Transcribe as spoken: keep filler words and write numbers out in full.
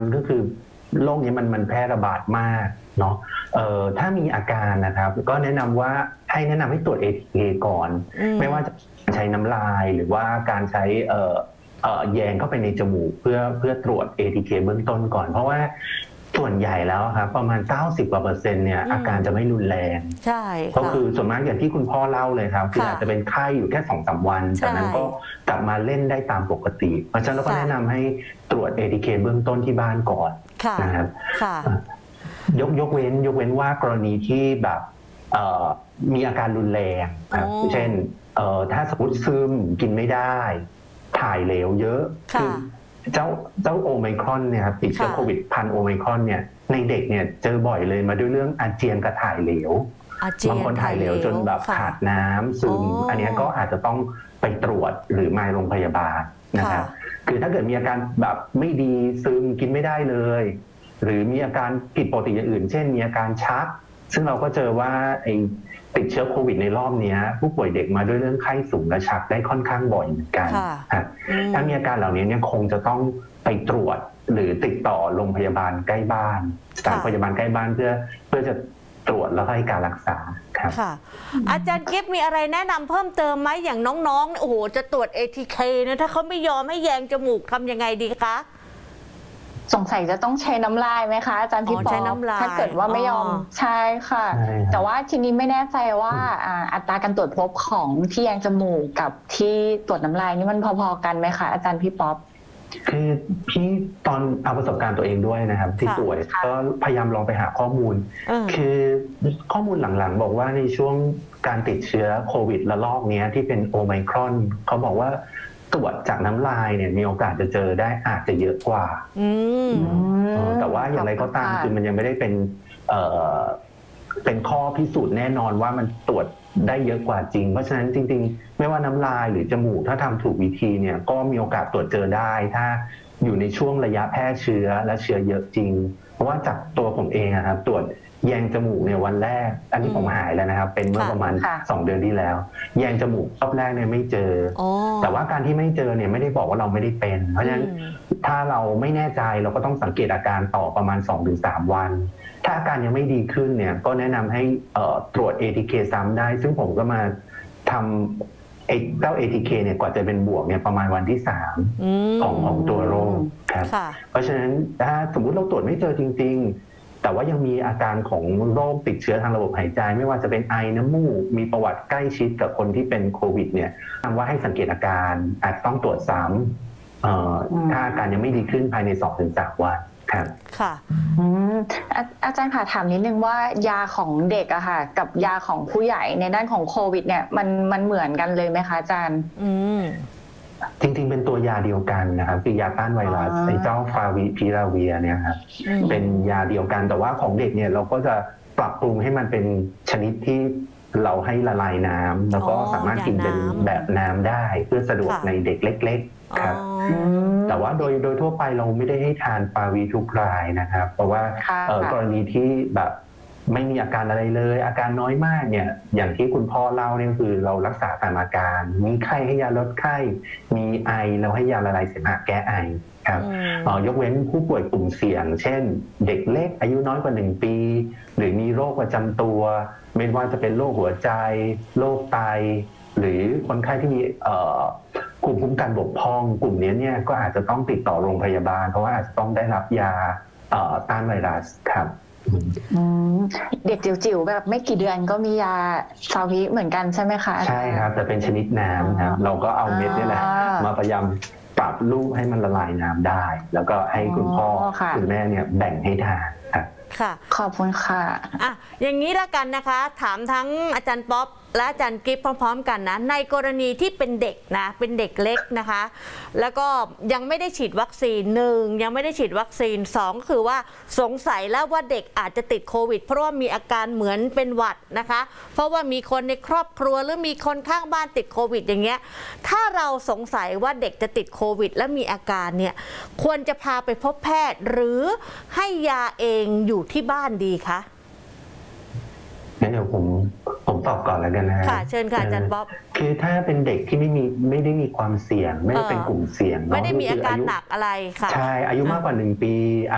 ก็คือโรคนี้มันมันแพร่ระบาดมากเนาะเอ่อถ้ามีอาการนะครับก็แนะนำว่าให้แนะนำให้ตรวจ เอ ที เค ก่อนไม่ว่าจะใช้น้ำลายหรือว่าการใช้เอ่อเอ่อแยงเข้าไปในจมูกเพื่อเพื่อตรวจ เอ ที เค เบื้องต้นก่อนเพราะว่าส่วนใหญ่แล้วครับประมาณเก้าสิบกว่าเปอร์เซ็นต์เนี่ยอาการจะไม่รุนแรงใช่ก็คือส่วนมากอย่างที่คุณพ่อเล่าเลยครับคืออาจจะเป็นไข้อยู่แค่สองสามวันจากนั้นก็กลับมาเล่นได้ตามปกติเพราะฉะนั้นเราก็แนะนำให้ตรวจ เอ ที เค เบื้องต้นที่บ้านก่อนนะครับยกยกเว้นยกเว้นว่ากรณีที่แบบมีอาการรุนแรงครับเช่นถ้าสมมติซึมกินไม่ได้ถ่ายเหลวเยอะคือเจ้าเจ้าโอไมครอนเนี่ยครับติดเชื้อโควิดพันโอไมครอนเนี่ยในเด็กเนี่ยเจอบ่อยเลยมาด้วยเรื่องอาเจียนกับถ่ายเหลวบางคนถ่ายเหลวจนแบบขาดน้ำซึมอันนี้ก็อาจจะต้องไปตรวจหรือมาโรงพยาบาลนะครับคือถ้าเกิดมีอาการแบบไม่ดีซึมกินไม่ได้เลยหรือมีอาการผิดปกติอย่างอื่นเช่นมีอาการชักซึ่งเราก็เจอว่าไอ้ติดเชื้อโควิดในรอบนี้ผู้ป่วยเด็กมาด้วยเรื่องไข้สูงและชักได้ค่อนข้างบ่อยเหมือนกันถ้ามีอาการเหล่านี้เนี่ยคงจะต้องไปตรวจหรือติดต่อโรงพยาบาลใกล้บ้านสถานพยาบาลใกล้บ้านเพื่อเพื่อจะตรวจแล้วก็ให้การรักษาครับค่ะอาจารย์กิฟต์มีอะไรแนะนำเพิ่มเติมไหมอย่างน้องๆโอ้โหจะตรวจ เอ ที เค นะถ้าเขาไม่ยอมให้แยงจมูกทำยังไงดีคะสงสัยจะต้องใช้น้ำลายไหมคะอาจารย์พี่ปอถ้าเกิดว่าไม่ยอมใช่ค่ะแต่ว่าทีนี้ไม่แน่ใจว่าอัตราการตรวจพบของที่แยงจมูกกับที่ตรวจน้ำลายนี่มันพอๆกันไหมคะอาจารย์พี่ป๊อปคือพี่ตอนเอาประสบการณ์ตัวเองด้วยนะครับที่ตรวจก็พยายามลองไปหาข้อมูลคือข้อมูลหลังๆบอกว่าในช่วงการติดเชื้อโควิดระลอกนี้ที่เป็นโอไมครอนเขาบอกว่าตรวจจากน้ำลายเนี่ยมีโอกาสจะเจอได้อาจจะเยอะกว่าแต่ว่าอย่างไรก็ตามคือมันยังไม่ได้เป็นเอ่อเป็นข้อพิสูจน์แน่นอนว่ามันตรวจได้เยอะกว่าจริงเพราะฉะนั้นจริงๆไม่ว่าน้ำลายหรือจมูกถ้าทำถูกวิธีเนี่ยก็มีโอกาสตรวจเจอได้ถ้าอยู่ในช่วงระยะแพร่เชื้อและเชื้อเยอะจริงเพราะว่าจากตัวผมเองครับตรวจแยงจมูกเนี่ยวันแรกอันนี้ผมหายแล้วนะครับเป็นเมื่อประมาณสองเดือนที่แล้วแยงจมูกรอบแรกเนี่ยไม่เจอแต่ว่าการที่ไม่เจอเนี่ยไม่ได้บอกว่าเราไม่ได้เป็นเพราะฉะนั้นถ้าเราไม่แน่ใจเราก็ต้องสังเกตอาการต่อประมาณ สองถึงสาม วันถ้าอาการยังไม่ดีขึ้นเนี่ยก็แนะนำให้ตรวจ เอ ที เค ซ้ำได้ซึ่งผมก็มาทำไอ้เจ้า เอ ที เค เนี่ยกว่าจะเป็นบวกเนี่ยประมาณวันที่สามของของตัวโรคครับเพราะฉะนั้นถ้าสมมุติเราตรวจไม่เจอจริงๆแต่ว่ายังมีอาการของโรคติดเชื้อทางระบบหายใจไม่ว่าจะเป็นไอน้ำมูกมีประวัติใกล้ชิดกับคนที่เป็นโควิดเนี่ยทำว่าให้สังเกตอาการอาจต้องตรวจซ้ำถ้าอาการยังไม่ดีขึ้นภายใน สองถึงสาม วันครับค่ะอาจารย์ค่ะถามนิดนึงว่ายาของเด็กอะค่ะกับยาของผู้ใหญ่ในด้านของโควิดเนี่ยมันมันเหมือนกันเลยไหมคะอาจารย์จริงๆเป็นตัวยาเดียวกันนะครับคือยาต้านไวรัสไอ้เจ้าฟาวิพิราเวียเนี่ยครับเป็นยาเดียวกันแต่ว่าของเด็กเนี่ยเราก็จะปรับปรุงให้มันเป็นชนิดที่เราให้ละลายน้ำแล้วก็สามารถกินเป็นแบบน้ำได้เพื่อสะดวกในเด็กเล็กๆครับแต่ว่าโดยโดยทั่วไปเราไม่ได้ให้ทานฟาวิทุกรายนะครับเพราะว่ากรณีที่แบบไม่มีอาการอะไรเลยอาการน้อยมากเนี่ยอย่างที่คุณพ่อเล่าเนี่ยคือเรารักษาตามอาการมีไข้ให้ยาลดไข้มีไอเราให้ยาละลายเสมหะแก้ไอครับยกเว้นผู้ป่วยกลุ่มเสี่ยงเช่นเด็กเล็กอายุน้อยกว่าหนึ่งปีหรือมีโรคประจำตัวไม่ว่าจะเป็นโรคหัวใจโรคไตหรือคนไข้ที่มีกลุ่มคุ้มกันบกพร่องกลุ่มนี้เนี่ยก็อาจจะต้องติดต่อโรงพยาบาลเพราะว่าอาจจะต้องได้รับยาต้านไวรัสครับเด็กจิ๋วๆแบบไม่กี่เดือนก็มียาฟาวิเหมือนกันใช่ไหมคะใช่ครับแต่เป็นชนิดน้ำครับเราก็เอาเม็ดนี่แหละมาพยายามปรับรูปให้มันละลายน้ำได้แล้วก็ให้คุณพ่อคุณแม่เนี่ยแบ่งให้ทานครับค่ะขอบคุณค่ะอ่ะอย่างนี้ละกันนะคะถามทั้งอาจารย์ป๊อปและอาจารย์กิฟต์พร้อมๆกันนะในกรณีที่เป็นเด็กนะเป็นเด็กเล็กนะคะแล้วก็ยังไม่ได้ฉีดวัคซีนหนึ่งยังไม่ได้ฉีดวัคซีนสองก็คือว่าสงสัยแล้วว่าเด็กอาจจะติดโควิดเพราะว่ามีอาการเหมือนเป็นหวัดนะคะเพราะว่ามีคนในครอบครัวหรือมีคนข้างบ้านติดโควิดอย่างเงี้ยถ้าเราสงสัยว่าเด็กจะติดโควิดและมีอาการเนี่ยควรจะพาไปพบแพทย์หรือให้ยาเองอยู่ที่บ้านดีคะงั้นเดี๋ยวผมผมตอบก่อนแล้วกันนะค่ะเชิญค่ะอาจารย์ป๊อปคือถ้าเป็นเด็กที่ไม่มีไม่ได้มีความเสี่ยงไม่ได้เป็นกลุ่มเสี่ยงไม่ได้มีอาการหนักอะไรค่ะใช่อายุมากกว่าหนึ่งปี